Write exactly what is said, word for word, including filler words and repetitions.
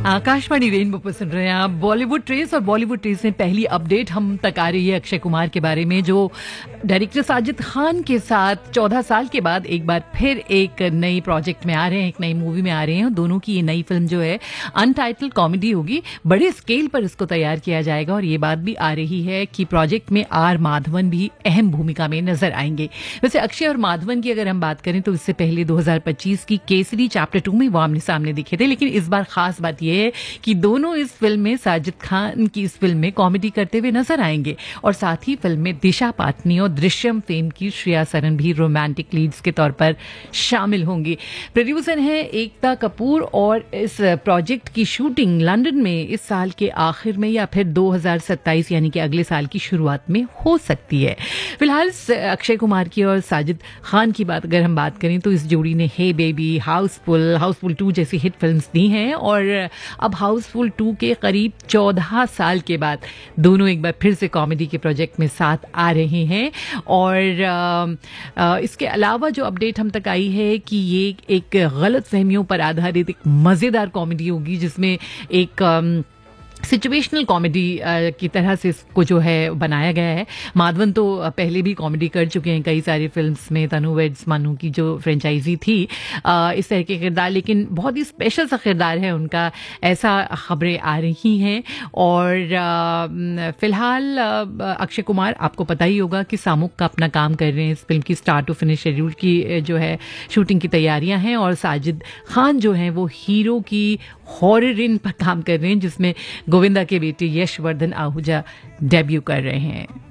Akashvani rainbow पर सुन रहे हैं आप बॉलीवुड ट्रेस। और बॉलीवुड ट्रेस में पहली अपडेट हम तक आ रही है अक्षय कुमार के बारे में, जो डायरेक्टर साजिद खान के साथ चौदह साल के बाद एक बार फिर एक नई प्रोजेक्ट में आ रहे हैं, एक नई मूवी में आ रहे हैं। दोनों की ये नई फिल्म जो है अनटाइटल्ड कॉमेडी होगी, बड़े स्केल पर इसको तैयार किया जाएगा। और ये बात भी आ रही है कि प्रोजेक्ट में आर माधवन भी अहम भूमिका में नजर आएंगे। वैसे अक्षय और माधवन की अगर हम बात करें तो इससे पहले दो हज़ार पच्चीस की केसरी चैप्टर टू में वो आमने सामने दिखे थे, लेकिन इस बार खास बात यह है कि दोनों इस फिल्म में साजिद खान की इस फिल्म में कॉमेडी करते हुए नजर आएंगे। और साथ ही फिल्म में दिशा पाटनी और दृश्यम फेम की श्रेया सरन भी रोमांटिक लीड्स के तौर पर शामिल होंगी। प्रोड्यूसर हैं एकता कपूर और इस प्रोजेक्ट की शूटिंग लंदन में इस साल के आखिर में या फिर दो हज़ार सत्ताईस यानी कि अगले साल की शुरुआत में हो सकती है। फिलहाल अक्षय कुमार की और साजिद खान की बात अगर हम बात करें तो इस जोड़ी ने हे बेबी, हाउसफुल, हाउसफुल टू जैसी हिट फिल्म्स दी हैं। और अब हाउसफुल टू के करीब चौदह साल के बाद दोनों एक बार फिर से कॉमेडी के प्रोजेक्ट में साथ आ रहे हैं। और आ, आ, इसके अलावा जो अपडेट हम तक आई है कि ये एक गलत फहमियों पर आधारित एक मज़ेदार कॉमेडी होगी, जिसमें एक आ, सिचुएशनल कॉमेडी की तरह से इसको जो है बनाया गया है। माधवन तो पहले भी कॉमेडी कर चुके हैं कई सारी फिल्म्स में, तनु वेड्स मनु की जो फ्रेंचाइजी थी इस तरह के किरदार, लेकिन बहुत ही स्पेशल सा किरदार है उनका, ऐसा खबरें आ रही हैं। और फिलहाल अक्षय कुमार आपको पता ही होगा कि सामुक का अपना काम कर रहे हैं। इस फिल्म की स्टार्ट टू फिनिश शेड्यूल की जो है शूटिंग की तैयारियां हैं। और साजिद खान जो हैं वो हीरो की हॉरर इन पर काम कर रहे हैं, जिसमें गोविंदा के बेटे यशवर्धन आहूजा डेब्यू कर रहे हैं।